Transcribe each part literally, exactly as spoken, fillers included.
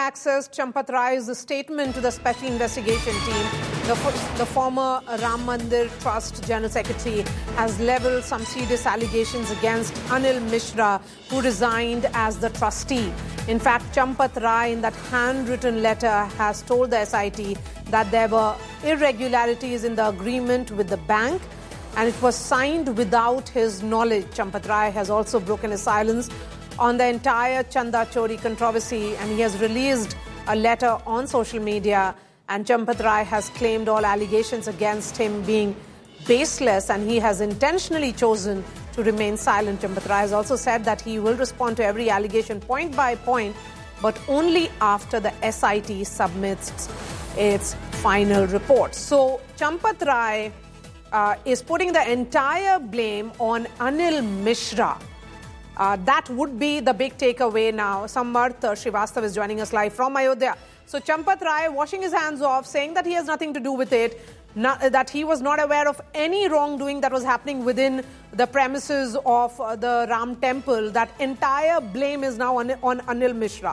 accessed Champat Rai's statement to the Special Investigation Team. The, the former Ram Mandir Trust General Secretary has levelled some serious allegations against Anil Mishra, who resigned as the trustee. In fact, Champat Rai, in that handwritten letter, has told the S I T that there were irregularities in the agreement with the bank and it was signed without his knowledge. Champat Rai has also broken his silence on the entire Chanda Chori controversy, and he has released a letter on social media, and Champat Rai has claimed all allegations against him being baseless, and he has intentionally chosen to remain silent. Champat Rai has also said that he will respond to every allegation point by point, but only after the S I T submits its final report. So Champat Rai uh, is putting the entire blame on Anil Mishra. Uh, that would be the big takeaway now. Samarth Srivastava is joining us live from Ayodhya. So Champat Rai washing his hands off, saying that he has nothing to do with it, not, that he was not aware of any wrongdoing that was happening within the premises of uh, the Ram temple. That entire blame is now on, on Anil Mishra.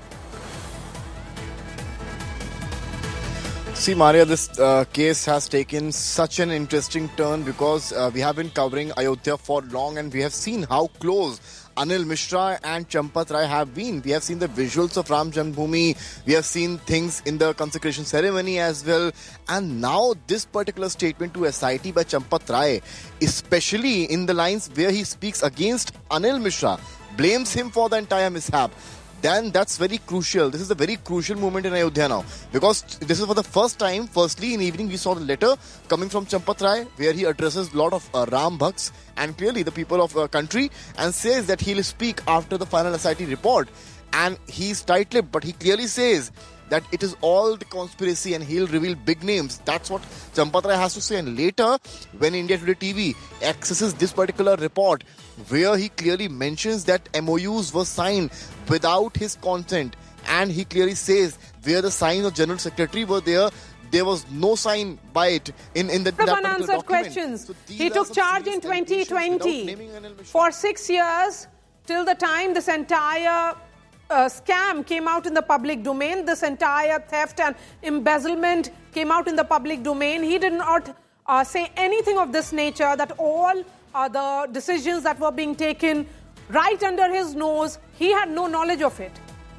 See, Maria, this uh, case has taken such an interesting turn because uh, we have been covering Ayodhya for long and we have seen how close Anil Mishra and Champat Rai have been. We have seen the visuals of Ram Janmabhoomi. We have seen things in the consecration ceremony as well. And now this particular statement to S I T by Champat Rai, especially in the lines where he speaks against Anil Mishra, blames him for the entire mishap. Then that's very crucial. This is a very crucial moment in Ayodhya now. Because this is for the first time, firstly in evening we saw the letter coming from Champat Rai where he addresses a lot of uh, Ram Bhakts and clearly the people of uh, country and says that he'll speak after the final S I T report. And he's tight-lipped, but he clearly says that it is all the conspiracy and he'll reveal big names. That's what Champat Rai has to say. And later, when India Today T V accesses this particular report, where he clearly mentions that M O Us were signed without his consent, and he clearly says where the signs of General Secretary were there, there was no sign by it in, in the that unanswered document. Questions. So he took charge in twenty twenty. For six years, till the time this entire uh, scam came out in the public domain, this entire theft and embezzlement came out in the public domain, he did not uh, say anything of this nature, that all uh, the decisions that were being taken right under his nose, he had no knowledge of it.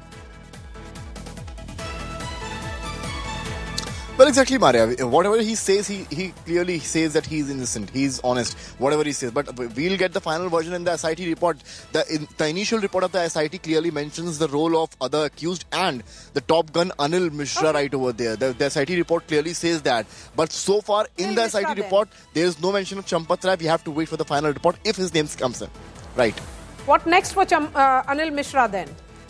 Well, exactly, Maria. Whatever he says, he, he clearly says that he's innocent. He's honest. Whatever he says. But we'll get the final version in the S I T report. The, in, the initial report of the S I T clearly mentions the role of other accused and the top gun Anil Mishra okay. right over there. The, the S I T report clearly says that. But so far in Anil the Mishra S I T report, then. there is no mention of Champat Rai. We have to wait for the final report if his name comes in. Right. What next for Cham, uh, Anil Mishra then?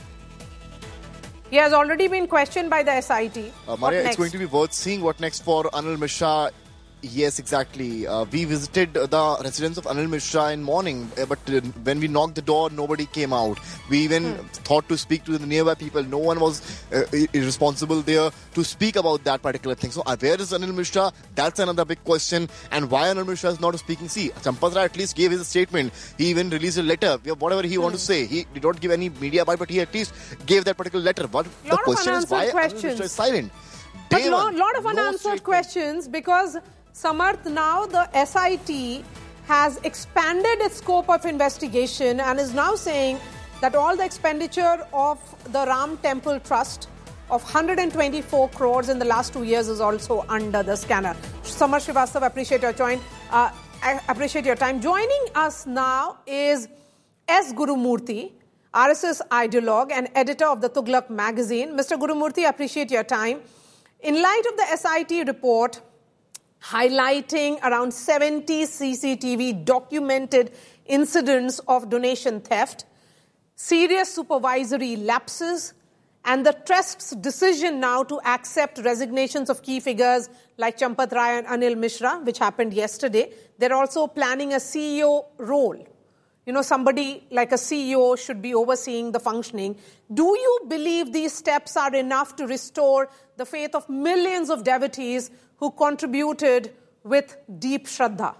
He has already been questioned by the S I T. Uh, Maria, it's going to be worth seeing what next for Anil Mishra. Yes, exactly. Uh, we visited the residence of Anil Mishra in morning, uh, but uh, when we knocked the door, nobody came out. We even hmm. thought to speak to the nearby people. No one was uh, irresponsible there to speak about that particular thing. So uh, where is Anil Mishra? That's another big question. And why Anil Mishra is not speaking? See, Champat Rai at least gave his statement. He even released a letter. Whatever he hmm. wanted to say. He did not give any media bite, but he at least gave that particular letter. But the question is why questions. Anil Mishra is silent. But a lot, lot of unanswered no questions because Samarth, now the S I T has expanded its scope of investigation and is now saying that all the expenditure of the Ram Temple Trust of one hundred twenty-four crores in the last two years is also under the scanner. Samarth Srivastava, appreciate your join. Uh, I appreciate your time. Joining us now is S. Gurumurthy, R S S ideologue and editor of the Tughlaq magazine. Mister Gurumurthy, appreciate your time. In light of the S I T report highlighting around seventy C C T V documented incidents of donation theft, serious supervisory lapses, and the Trust's decision now to accept resignations of key figures like Champat Rai and Anil Mishra, which happened yesterday. They're also planning a C E O role. You know, somebody like a C E O should be overseeing the functioning. Do you believe these steps are enough to restore the faith of millions of devotees who contributed with deep Shraddha?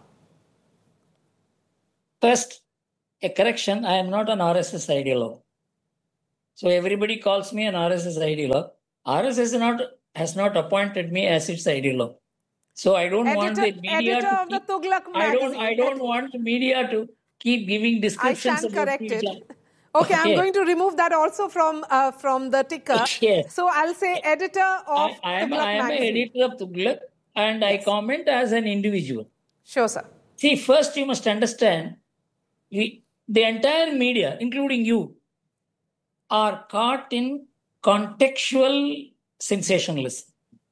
First, a correction. I am not an R S S ideologue. So everybody calls me an R S S ideologue. R S S not, has not appointed me as its ideologue. So I don't editor, want the media editor to of the keep, Tughlaq I don't, magazine. I don't want media to keep giving I descriptions stand about corrected. media. Okay, I'm Okay. going to remove that also from uh, from the ticker. Yes. So I'll say editor of I, I am, Tughlaq I am an magazine. editor of Tughlaq, and I Yes. comment as an individual. Sure, sir. See, first you must understand, we, the entire media, including you, are caught in contextual sensationalism.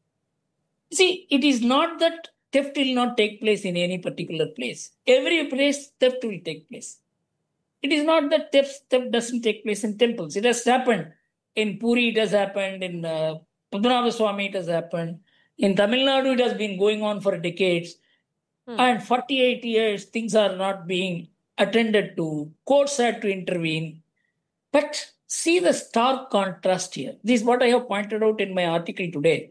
See, it is not that theft will not take place in any particular place. Every place, theft will take place. It is not that theft, theft doesn't take place in temples. It has happened. In Puri, it has happened. In uh, Padmanabha Swami, it has happened. In Tamil Nadu, it has been going on for decades. Hmm. And forty-eight years, things are not being attended to. Courts had to intervene. But see the stark contrast here. This is what I have pointed out in my article today.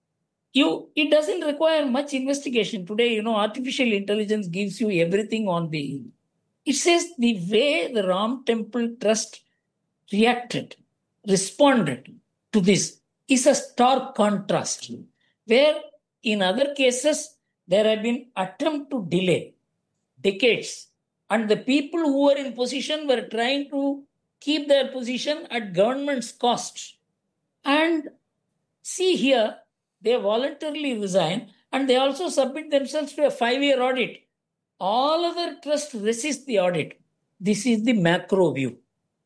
You, it doesn't require much investigation. Today, you know, artificial intelligence gives you everything on the... It says the way the Ram Temple Trust reacted, responded to this is a stark contrast. Where in other cases, there have been attempt to delay decades. And the people who were in position were trying to keep their position at government's cost. And see here, they voluntarily resign and they also submit themselves to a five-year audit. All other trusts resist the audit. This is the macro view.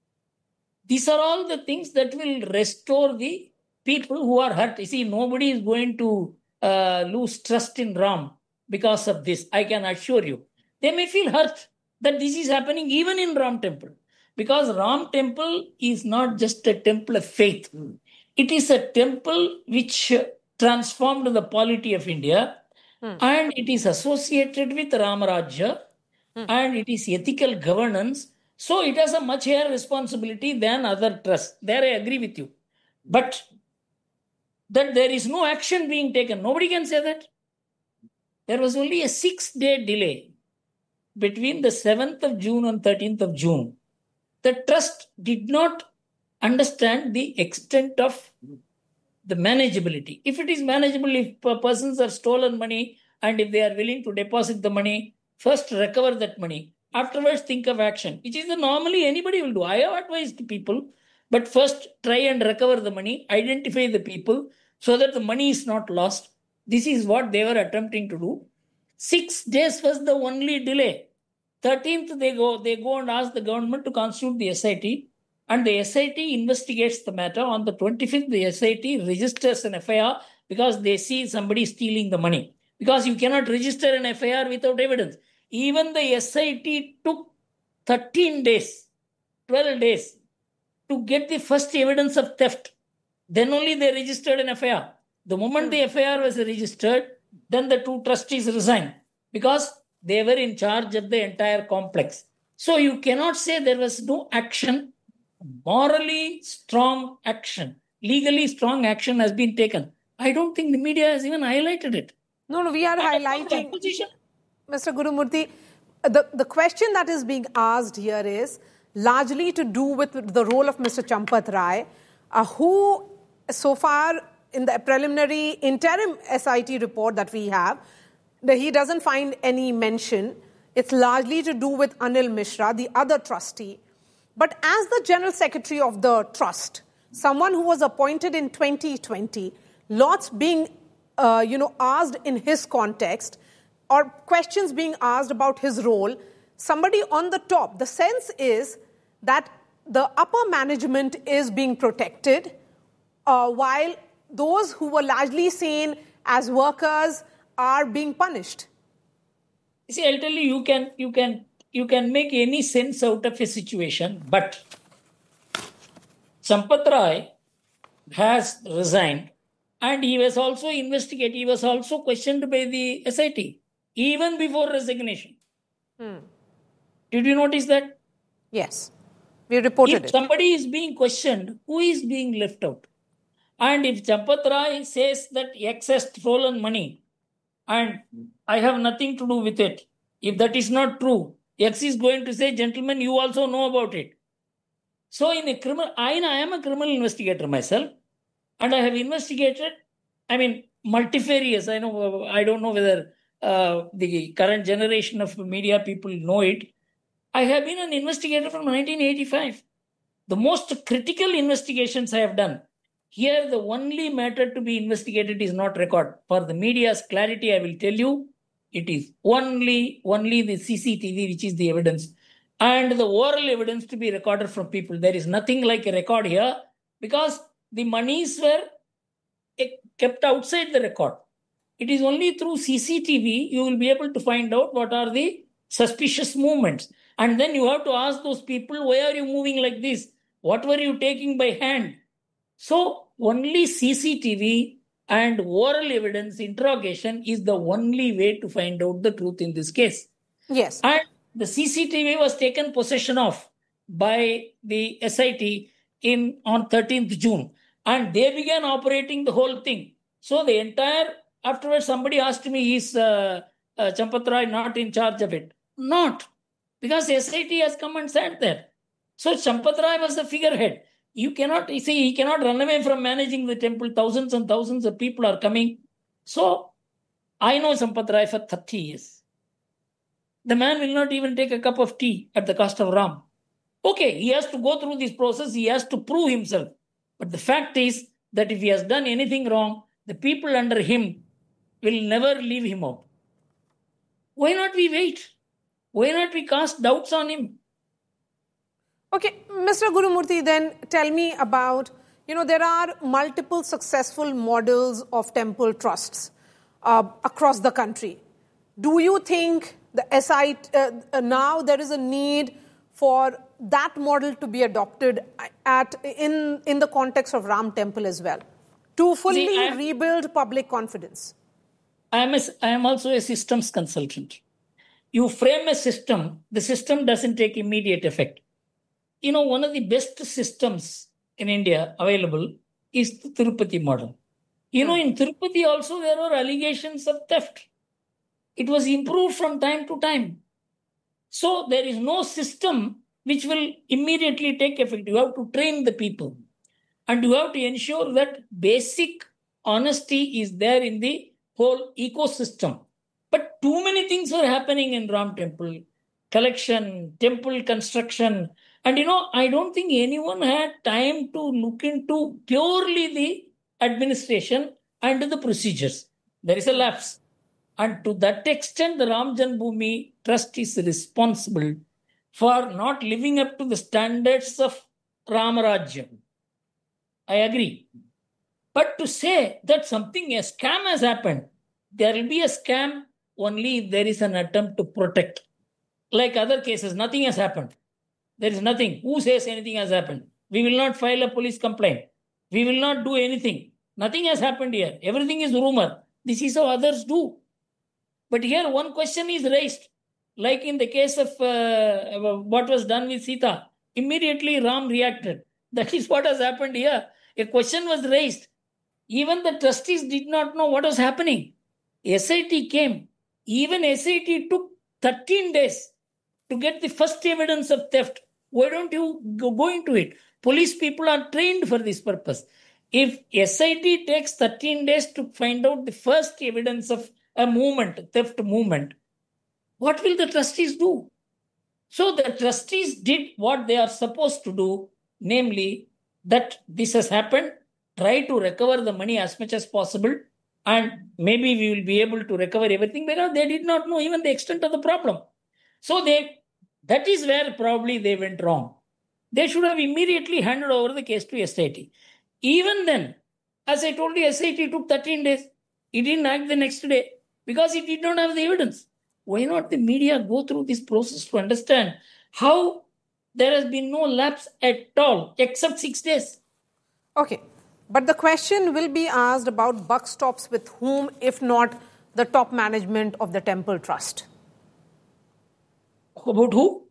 These are all the things that will restore the people who are hurt. You see, nobody is going to uh, lose trust in Ram because of this. I can assure you. They may feel hurt that this is happening even in Ram Temple. Because Ram Temple is not just a temple of faith. It is a temple which transformed the polity of India. Hmm. And it is associated with Ramarajya, hmm. and it is ethical governance. So it has a much higher responsibility than other trusts. There I agree with you. But that there is no action being taken, nobody can say that. There was only a six-day delay between the seventh of June and thirteenth of June. The trust did not understand the extent of the manageability. If it is manageable, if persons have stolen money and if they are willing to deposit the money, first recover that money. Afterwards, think of action, which is the normally anybody will do. I have advised people, but first try and recover the money, identify the people so that the money is not lost. This is what they were attempting to do. Six days was the only delay. thirteenth, they go, they go and ask the government to constitute the S I T. And the S I T investigates the matter. On the twenty-fifth, the S I T registers an F I R because they see somebody stealing the money. Because you cannot register an F I R without evidence. Even the S I T took thirteen days, twelve days to get the first evidence of theft. Then only they registered an F I R. The moment the F I R was registered, then the two trustees resigned because they were in charge of the entire complex. So you cannot say there was no action. Morally strong action, legally strong action has been taken. I don't think the media has even highlighted it. No, no, we are highlighting. Mister Gurumurthy, the, the question that is being asked here is largely to do with the role of Mister Champat Rai, uh, who so far in the preliminary interim S I T report that we have, the, he doesn't find any mention. It's largely to do with Anil Mishra, the other trustee. But as the General Secretary of the Trust, someone who was appointed in twenty twenty, lots being uh, you know, asked in his context, or questions being asked about his role, somebody on the top, the sense is that the upper management is being protected, uh, while those who were largely seen as workers are being punished. See, I'll tell you, you can, you can, you can make any sense out of a situation, but Champat Rai has resigned and he was also investigated, he was also questioned by the S I T, even before resignation. Hmm. Did you notice that? Yes, we reported if it. If somebody is being questioned, who is being left out? And if Champat Rai says that X has stolen money and I have nothing to do with it, if that is not true, X is going to say, gentlemen, you also know about it. So in a criminal, I, I am a criminal investigator myself, and I have investigated, I mean, multifarious. I know, I don't know whether uh, the current generation of media people know it. I have been an investigator from nineteen eighty-five. The most critical investigations I have done. Here, the only matter to be investigated is not record. For the media's clarity, I will tell you, it is only, only the C C T V, which is the evidence, and the oral evidence to be recorded from people. There is nothing like a record here because the monies were kept outside the record. It is only through C C T V you will be able to find out what are the suspicious movements. And then you have to ask those people, why are you moving like this? What were you taking by hand? So only C C T V and oral evidence interrogation is the only way to find out the truth in this case. Yes. And the C C T V was taken possession of by the S I T in on thirteenth June. And they began operating the whole thing. So the entire, afterwards somebody asked me, is uh, uh, Champat Ray not in charge of it? Not. Because S I T has come and sat there. So Champat Ray was the figurehead. You cannot, you see, he cannot run away from managing the temple. Thousands and thousands of people are coming. So I know Champat Ray for thirty years. The man will not even take a cup of tea at the cost of Ram. Okay, he has to go through this process. He has to prove himself. But the fact is that if he has done anything wrong, the people under him will never leave him out. Why not we wait? Why not we cast doubts on him? Okay, Mister Gurumurthy, then tell me about, you know, there are multiple successful models of temple trusts uh, across the country. Do you think the S I T, uh, now there is a need for that model to be adopted at in, in the context of Ram Temple as well, to fully See, rebuild public confidence? I am, a, I am also a systems consultant. You frame a system, the system doesn't take immediate effect. You know, one of the best systems in India available is the Tirupati model. You know, in Tirupati also there were allegations of theft. It was improved from time to time. So there is no system which will immediately take effect. You have to train the people. And you have to ensure that basic honesty is there in the whole ecosystem. But too many things were happening in Ram Temple. Collection, temple construction. And you know, I don't think anyone had time to look into purely the administration and the procedures. There is a lapse. And to that extent, the Ram Janmabhoomi Trust is responsible for not living up to the standards of Ramarajyam. I agree. But to say that something, a scam has happened, there will be a scam only if there is an attempt to protect. Like other cases, nothing has happened. There is nothing. Who says anything has happened? We will not file a police complaint. We will not do anything. Nothing has happened here. Everything is rumor. This is how others do. But here one question is raised. Like in the case of uh, what was done with Sita, immediately Ram reacted. That is what has happened here. A question was raised. Even the trustees did not know what was happening. S I T came. Even S I T took thirteen days to get the first evidence of theft. Why don't you go into it? Police people are trained for this purpose. If S I T takes thirteen days to find out the first evidence of a movement, theft movement, what will the trustees do? So the trustees did what they are supposed to do, namely that this has happened, try to recover the money as much as possible, and maybe we will be able to recover everything because they did not know even the extent of the problem. So they that is where probably they went wrong. They should have immediately handed over the case to S I T. Even then, as I told you, S I T took thirteen days. It didn't act the next day because it did not have the evidence. Why not the media go through this process to understand how there has been no lapse at all, except six days? Okay. But the question will be asked about buck stops with whom, if not the top management of the Temple Trust. About who?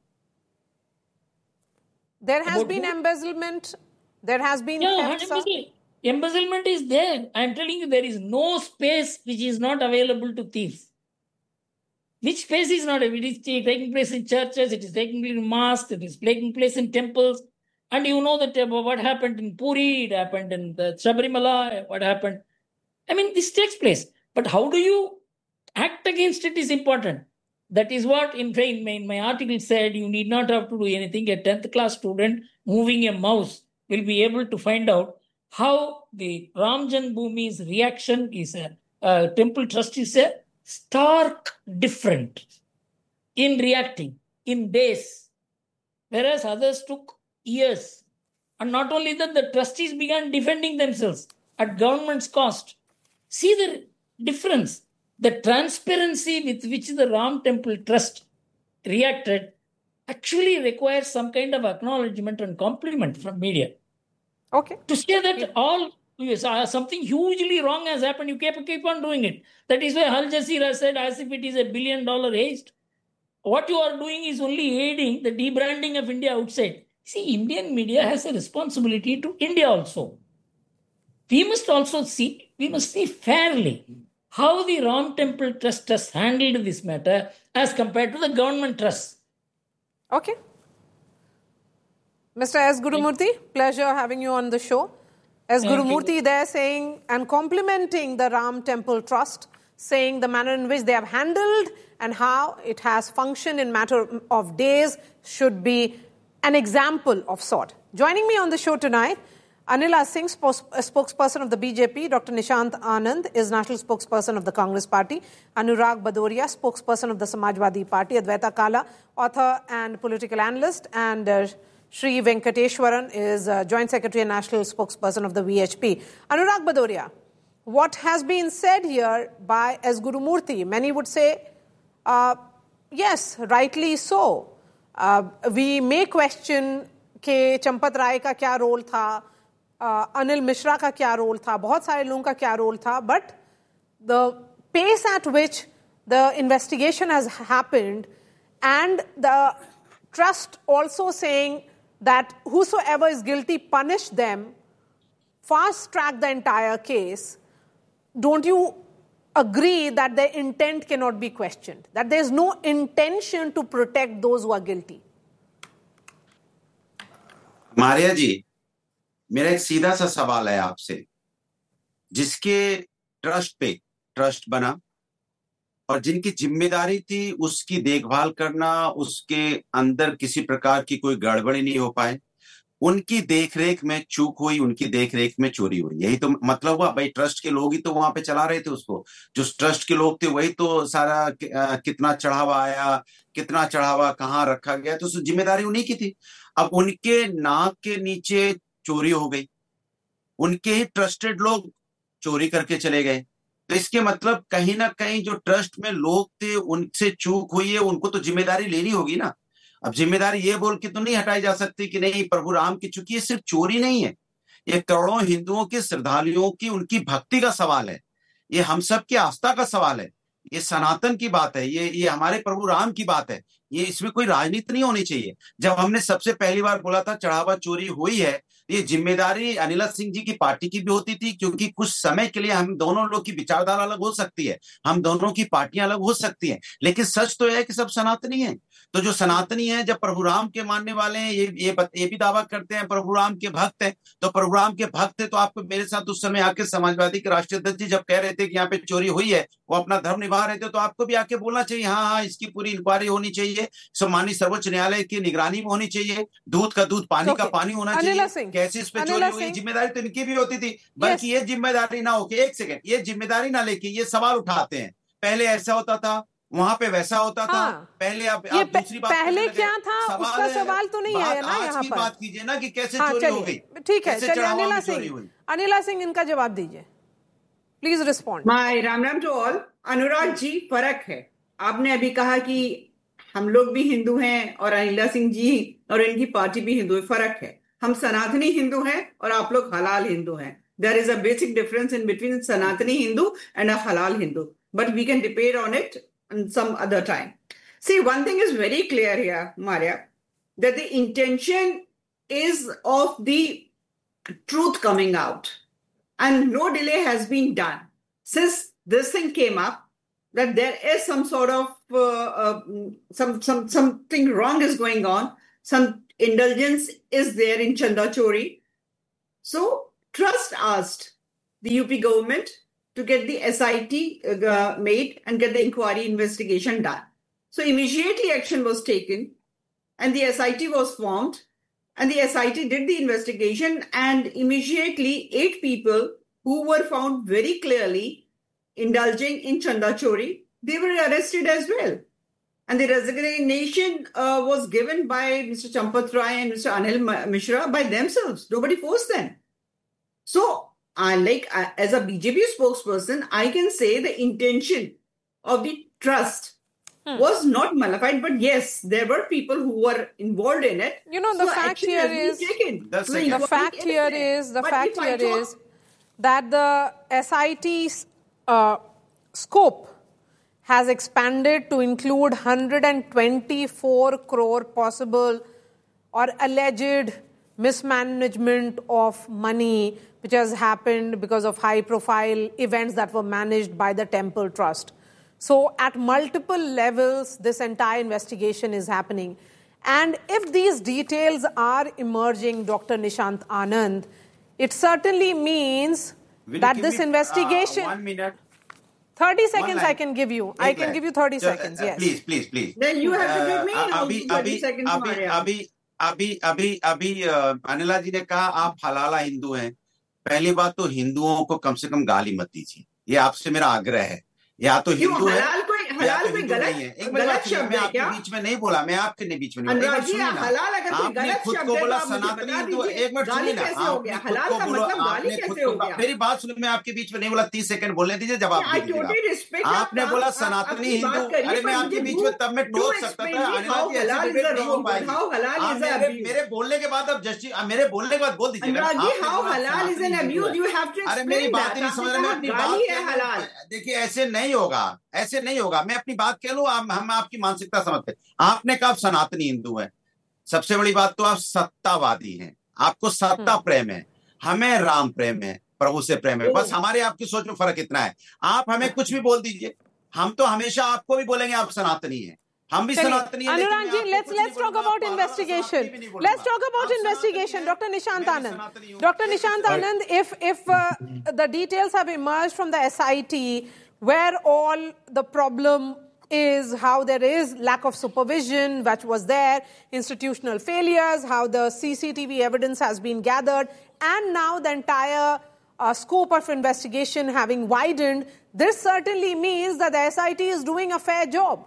There has About been who? embezzlement. There has been Yeah, theft. embezzlement. Embezzlement is there. I am telling you, there is no space which is not available to thieves. Which space is not available? It is taking place in churches, it is taking place in mosques, it is taking place in temples. And you know that uh, what happened in Puri, it happened in the Sabrimala, what happened. I mean, this takes place. But how do you act against it is important. That is what in, in, my, in my article said, you need not have to do anything. A tenth class student moving a mouse will be able to find out how the Ram Janmabhoomi's reaction is a uh, temple trust is a stark different in reacting in days, whereas others took years. And not only that, the trustees began defending themselves at government's cost. See the difference. The transparency with which the Ram Temple Trust reacted actually requires some kind of acknowledgement and compliment from media. Okay. To say that all yes, uh, something hugely wrong has happened, you keep, keep on doing it. That is why Al Jazeera said as if it is a billion dollar haste. What you are doing is only aiding the debranding of India outside. See, Indian media has a responsibility to India also. We must also see, we must see fairly how the Ram Temple Trust has handled this matter as compared to the government trust. Okay. Mister S. Gurumurthy, pleasure having you on the show. S. Thank Gurumurthy you. there saying and complimenting the Ram Temple Trust, saying the manner in which they have handled and how it has functioned in matter of days should be an example of sort. Joining me on the show tonight, Anila Singh, spokesperson of the B J P, Doctor Nishant Anand is national spokesperson of the Congress Party, Anurag Badoria, spokesperson of the Samajwadi Party, Advaita Kala, author and political analyst, and uh, Sri Venkateshwaran is uh, joint secretary and national spokesperson of the V H P. Anurag Badoria, what has been said here by S. Gurumurthy, many would say, uh, yes, rightly so. Uh, we may question कि चंपत राय का क्या role था, uh, Anil Mishra का क्या role था, बहुत सारे लोगों का क्या रोल था, but the pace at which the investigation has happened and the trust also saying that whosoever is guilty, punish them, fast track the entire case, don't you agree that their intent cannot be questioned, that there is no intention to protect those who are guilty? Maria जी, मेरा एक सीधा सा सवाल है आपसे, जिसके trust पे trust बना और जिनकी जिम्मेदारी थी उसकी देखभाल करना, उसके अंदर किसी प्रकार की कोई गड़बड़ी नहीं हो पाए, उनकी देखरेख में चूक हुई, उनकी देखरेख में चोरी हुई, यही तो मतलब हुआ। भाई ट्रस्ट के लोग ही तो वहां पे चला रहे थे उसको, जो ट्रस्ट के लोग थे वही तो सारा कितना चढ़ावा आया, कितना चढ़ावा कहाँ रखा गया, तो जिम्मेदारी उन्हीं की थी। अब उनके नाक के नीचे चोरी हो गई, उनके ही ट्रस्टेड लोग चोरी करके चले गए, तो इसके मतलब कहीं ना कहीं जो ट्रस्ट में लोग थे उनसे चूक हुई है, उनको तो जिम्मेदारी लेनी होगी ना। अब जिम्मेदारी ये बोल के तो नहीं हटाई जा सकती कि नहीं प्रभु राम की, चूंकि ये सिर्फ चोरी नहीं है, ये करोड़ों हिंदुओं के श्रद्धालुओं की उनकी भक्ति का सवाल है, ये हम सब की आस्था का सवाल है, ये सनातन की बात है, ये ये हमारे प्रभु राम की बात है, ये इसमें कोई राजनीति नहीं होनी चाहिए। जब हमने सबसे पहली बार बोला था चढ़ावा चोरी हुई है, ये जिम्मेदारी अनिल सिंह जी की पार्टी की भी होती थी, क्योंकि कुछ समय के लिए हम दोनों लोग की विचारधारा अलग हो सकती है, हम दोनों की पार्टियां अलग हो सकती हैं, लेकिन सच तो है कि सब सनातनी हैं। तो जो सनातनी है, जब प्रभु राम के मानने वाले हैं, ये ये ये भी दावा करते हैं प्रभु राम के भक्त हैं, तो प्रभु राम के भक्त है, तो आपको मेरे साथ उस समय आके समाजवादी के राष्ट्रीय अध्यक्ष जी जब कह रहे थे कि यहाँ पे चोरी हुई है, वो अपना धर्म निभा रहे थे, तो आपको भी आके बोलना चाहिए हाँ हाँ इसकी पूरी इंक्वायरी होनी चाहिए, सम्मानित सर्वोच्च न्यायालय की निगरानी में होनी चाहिए, दूध का दूध पानी का पानी होना चाहिए, कैसे इस पे चोरी हुई, जिम्मेदारी तो इनकी भी होती थी। बल्कि ये जिम्मेदारी ना होके, एक सेकंड, ये जिम्मेदारी ना लेके ये सवाल उठाते हैं, पहले ऐसा होता था, वहां पे वैसा होता था, हाँ, पहले आप, ये आप दूसरी बात पहले क्या था उसका सवाल तो नहीं आया ना यहाँ पर। बात कीजिए ना कि कैसे हाँ, चोरी हो गई। ठीक है, चलिए अनिला सिंह, अनिला सिंह इनका जवाब दीजिए, please respond. My Ram Ram to all. Anurag ji, फर्क है, आपने अभी कहा कि हम लोग भी हिंदू हैं और अनिला सिंह जी और इनकी पार्टी भी हिंदू है, फर्क है, हम सनातनी हिंदू हैं और आप लोग हलाल हिंदू हैं। There is a basic difference in between Sanatani Hindu and a halal Hindu, but we can debate on it some other time. See, one thing is very clear here, Maria, that the intention is of the truth coming out, and no delay has been done since this thing came up, that there is some sort of uh, uh, some some something wrong is going on, some indulgence is there in Chanda Chori. So trust asked the U P government to get the S I T uh, made and get the inquiry investigation done. So immediately action was taken and the S I T was formed, and the S I T did the investigation, and immediately eight people who were found very clearly indulging in Chanda Chori, they were arrested as well. And the resignation uh, was given by Mister Champat Rai and Mister Anil Mishra by themselves. Nobody forced them. So, I like uh, as a B J P spokesperson, I can say the intention of the trust hmm. was not malified, but yes, there were people who were involved in it. You know, the so fact here is the, the fact here is the but fact here talk, is that the S I T's uh, scope has expanded to include one hundred twenty-four crore possible or alleged mismanagement of money which has happened because of high-profile events that were managed by the Temple Trust. So at multiple levels, this entire investigation is happening. And if these details are emerging, Doctor Nishant Anand, it certainly means Will that this me, investigation... Uh, one minute. thirty seconds I can give you. I can give you thirty Just, seconds, uh, yes. Please, please, please. Then you have to give me uh, abhi, thirty seconds, अभी अभी अभी अभी अभी अनिला जी ने कहा आप हलाला हिंदू हैं. पहली बात तो हिंदुओं को कम से कम गाली मत दीजिए. ये आपसे मेरा आग्रह है. या तो हिंदू है हलाल कोई गलत है. एक गलत शब्द है क्या? बीच में नहीं बोला, मैं आपके नहीं बीच में नहीं बोला. हलाल अगर कोई गलत शब्द है तो सनातनी हिंदू. एक मिनट सुनिए ना, हलाल का मतलब गाली कैसे हो गया? मेरी बात सुनिए, मैं आपके बीच में नहीं बोला. तीस सेकंड बोलने दीजिए, जवाब दीजिए. आपने बोला सनातनी हिंदू. अरे मैं आपके बीच में तब मैं टोक सकता था. अनिला जी ऐसे डिबेट नहीं हो पाएगी. मेरे बोलने के बाद अब जस्टिस मेरे बोलने के बाद बोल दीजिए. अरे मेरी बात ही नहीं समझ रहे. मैं अपनी बात देखिए, ऐसे नहीं होगा, ऐसे नहीं होगा. मैं अपनी बात कह लूं, हम आपकी मानसिकता समझते. आपने कहा आप सनातनी हिंदू हैं. सबसे बड़ी बात तो आप सत्तावादी हैं. आपको सत्ता प्रेम है. हमें राम प्रेम है, प्रभु से प्रेम है. बस हमारे आपकी सोच में फर्क इतना है. आप हमें कुछ भी बोल दीजिए, हम तो हमेशा आपको भी बोलेंगे आप सनातनी हैं. हम भी सनातनी हैं. Anurag ji, let's let's talk about investigation. Let's talk about investigation. Doctor Nishant Anand. Doctor Nishant Anand, if if uh, the details have emerged from the S I T, where all the problem is how there is lack of supervision, which was there, institutional failures, how the C C T V evidence has been gathered, and now the entire uh, scope of investigation having widened, this certainly means that the S I T is doing a fair job.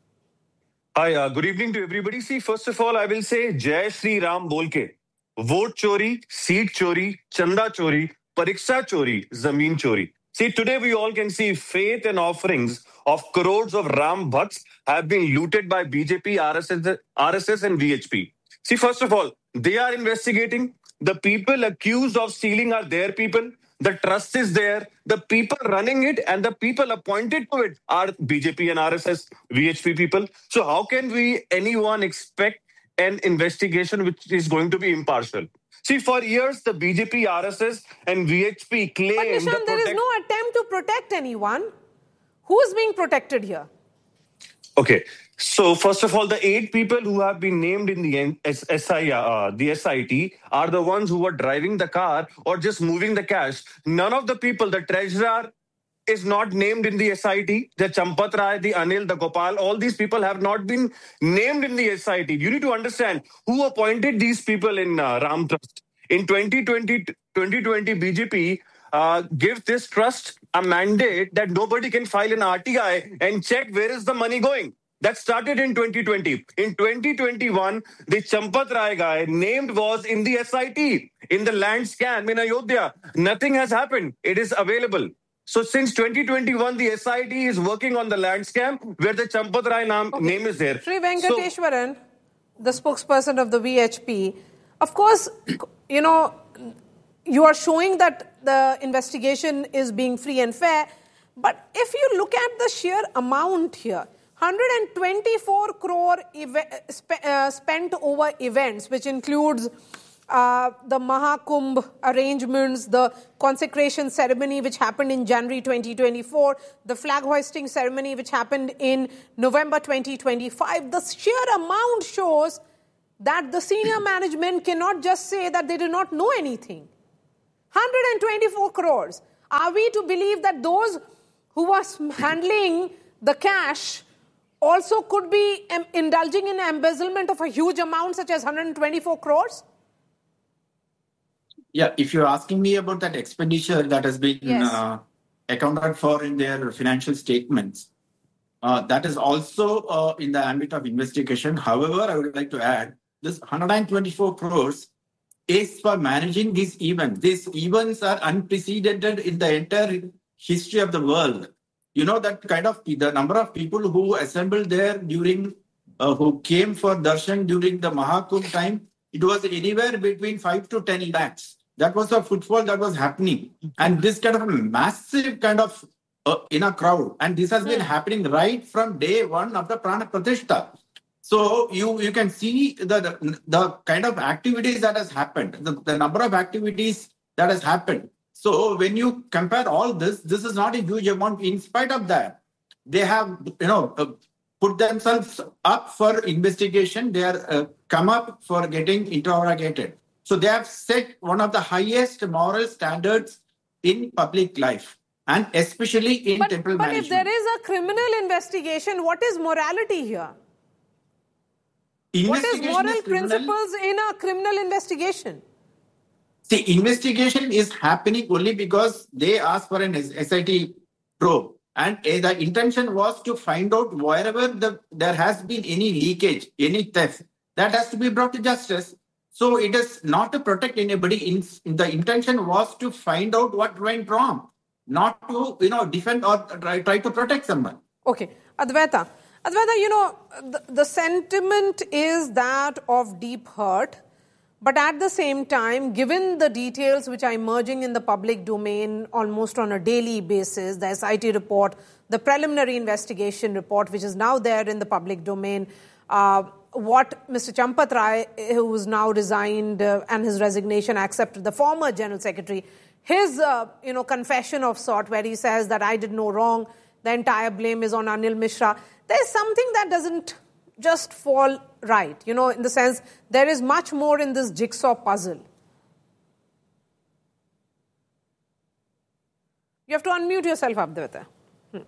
Hi, uh, good evening to everybody. See, first of all, I will say Jai Shri Ram bolke. Vote chori, seat chori, chanda chori, pariksha chori, zameen chori. See, today we all can see faith and offerings of crores of Ram Bhakts have been looted by B J P, R S S, R S S and V H P. See, first of all, they are investigating. The people accused of stealing are their people. The trust is there. The people running it and the people appointed to it are B J P and R S S, V H P people. So how can we, anyone, expect an investigation which is going to be impartial? See, for years, the B J P, R S S and V H P claim... But Nishant, the there is no attempt to protect anyone. Who is being protected here? Okay. So, first of all, the eight people who have been named in the S I, uh, the S I T are the ones who were driving the car or just moving the cash. None of the people, the treasurer is not named in the S I T. The Champat Rai, the Anil, the Gopal, all these people have not been named in the S I T. You need to understand who appointed these people in uh, Ram Trust. In twenty twenty, twenty twenty, B J P uh, gives this trust a mandate that nobody can file an R T I and check where is the money going. That started in twenty twenty. In twenty twenty-one, the Champat Rai guy named was in the S I T, in the land scam in Ayodhya. Nothing has happened. It is available. So since twenty twenty-one, the S I T is working on the land scam where the Champat Rai naam, okay. name is there. Sri Venkateshwaran, so, the spokesperson of the V H P, of course, you know, you are showing that the investigation is being free and fair. But if you look at the sheer amount here, one hundred twenty-four crore ev- sp- uh, spent over events, which includes uh, the Mahakumbh arrangements, the consecration ceremony, which happened in January twenty twenty-four, the flag hoisting ceremony, which happened in November twenty twenty-five. The sheer amount shows that the senior management cannot just say that they do not know anything. one hundred twenty-four crores. Are we to believe that those who are handling the cash also could be indulging in embezzlement of a huge amount such as one hundred twenty-four crores? Yeah, if you're asking me about that expenditure that has been Yes. uh, accounted for in their financial statements, uh, that is also uh, in the ambit of investigation. However, I would like to add, this one hundred twenty-four crores is for managing these events. These events are unprecedented in the entire history of the world. You know, that kind of the number of people who assembled there during, uh, who came for darshan during the Mahakumbh time, it was anywhere between five to ten lakhs. That was the footfall that was happening. And this kind of a massive kind of uh, in a crowd. And this has been happening right from day one of the Prana Pratishtha. So you, you can see the, the, the kind of activities that has happened, the, the number of activities that has happened. So when you compare all this, this is not a huge amount. In spite of that, they have, you know, uh, put themselves up for investigation. They are uh, come up for getting interrogated. So they have set one of the highest moral standards in public life, and especially in But, temple but management. if there is a criminal investigation, what is morality here? What is Investigation moral is criminal. principles in a criminal investigation? See, investigation is happening only because they asked for an S I T probe. And uh, the intention was to find out wherever the, there has been any leakage, any theft, that has to be brought to justice. So it is not to protect anybody. In, the intention was to find out what went wrong, not to, you know, defend or try, try to protect someone. Okay. Advaita. Advaita, you know, the, the sentiment is that of deep hurt. But at the same time, given the details which are emerging in the public domain almost on a daily basis, the S I T report, the preliminary investigation report, which is now there in the public domain, uh, what Mister Champat Rai, who is now resigned uh, and his resignation accepted, the former General Secretary, his uh, you know confession of sort where he says that I did no wrong, the entire blame is on Anil Mishra. There's something that doesn't just fall right, you know, in the sense there is much more in this jigsaw puzzle. You have to unmute yourself, Advaita. Hmm.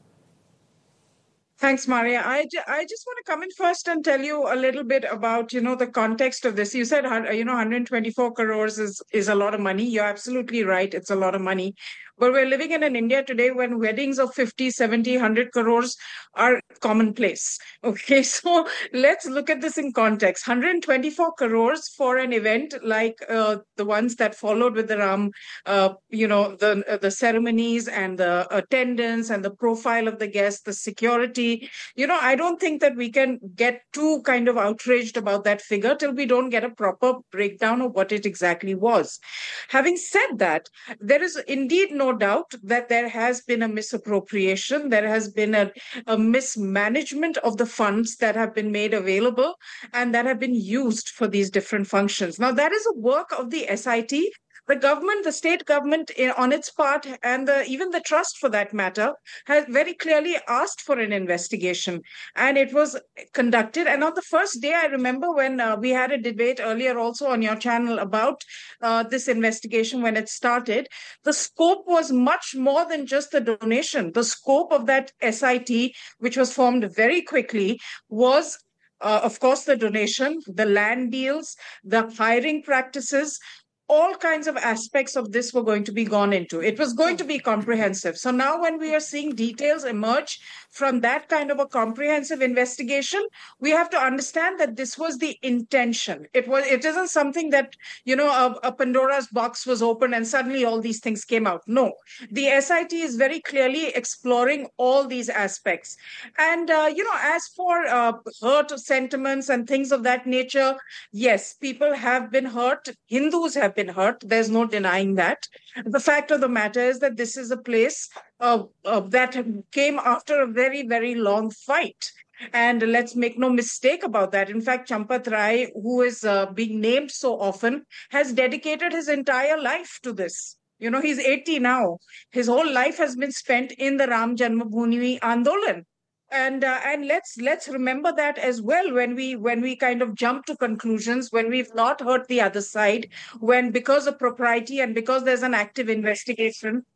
Thanks, Maria. I, ju- I just want to come in first and tell you a little bit about, you know, the context of this. You said, you know, one hundred twenty-four crores is, is a lot of money. You're absolutely right. It's a lot of money. But we're living in an India today when weddings of fifty, seventy, one hundred crores are commonplace. Okay, so let's look at this in context. one hundred twenty-four crores for an event like uh, the ones that followed with the Ram, uh, you know, the, uh, the ceremonies and the attendance and the profile of the guests, the security. You know, I don't think that we can get too kind of outraged about that figure till we don't get a proper breakdown of what it exactly was. Having said that, there is indeed no doubt that there has been a misappropriation. There has been a, a mismanagement of the funds that have been made available and that have been used for these different functions. Now, that is a work of the S I T. The government, the state government on its part, and the, even the trust for that matter, has very clearly asked for an investigation. And it was conducted. And on the first day, I remember when uh, we had a debate earlier also on your channel about uh, this investigation when it started, the scope was much more than just the donation. The scope of that S I T, which was formed very quickly, was Uh, of course, the donation, the land deals, the hiring practices, all kinds of aspects of this were going to be gone into. It was going to be comprehensive. So now when we are seeing details emerge from that kind of a comprehensive investigation, we have to understand that this was the intention. It was. It isn't something that, you know, a, a Pandora's box was opened and suddenly all these things came out. No, the S I T is very clearly exploring all these aspects. And, uh, you know, as for uh, hurt sentiments and things of that nature, yes, people have been hurt. Hindus have been hurt. There's no denying that. The fact of the matter is that this is a place uh, uh, that came after a very, very long fight. And let's make no mistake about that. In fact, Champat Rai, who is uh, being named so often, has dedicated his entire life to this. You know, he's eighty now. His whole life has been spent in the Ram Janmabhoomi Andolan. and uh, and let's let's remember that as well when we when we kind of jump to conclusions, when we've not heard the other side, when because of propriety and because there's an active investigation,